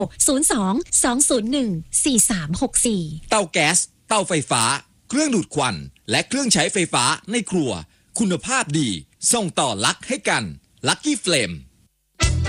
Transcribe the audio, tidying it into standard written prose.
02-201-4364 เตาแก๊สเตาไฟฟ้าเครื่องดูดควันและเครื่องใช้ไฟฟ้าในครัวคุณภาพดีส่งต่อลักให้กัน Lucky Flame